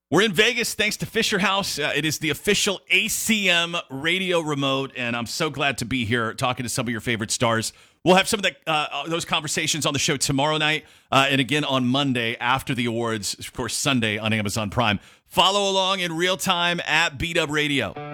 We're in Vegas thanks to Fisher House. It is the official ACM radio remote, and I'm so glad to be here talking to some of your favorite stars. We'll have some of those conversations on the show tomorrow night and again on Monday after the awards, of course, Sunday on Amazon Prime. Follow along in real time at Beat Up Radio.